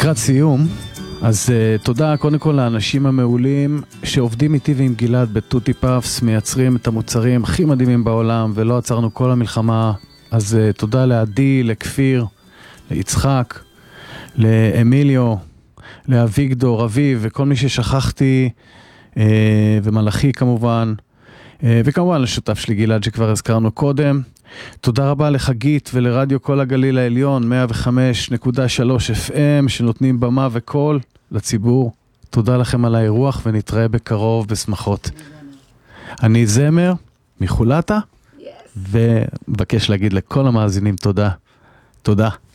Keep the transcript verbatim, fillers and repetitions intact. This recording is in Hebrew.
לקראת סיום, אז uh, תודה קודם כל לאנשים המעולים שעובדים איתי ועם גלעד בטוטי פאפס, מייצרים את המוצרים הכי מדהימים בעולם ולא עצרנו כל המלחמה. אז uh, תודה לעדי, לכפיר, ליצחק, לאמיליו, לאביגדור, אביב וכל מי ששכחתי, uh, ומלאכי כמובן, uh, וכמובן לשותף שלי גלעד שכבר הזכרנו קודם. תודה רבה לחגית ולרדיו כל הגליל העליון מאה וחמש נקודה שלוש אף אם שנותנים במה וקול לציבור. תודה לכם על האירוח ונתראה בקרוב בשמחות. אני זמר מחולתה ומבקש להגיד לכל המאזינים תודה. תודה.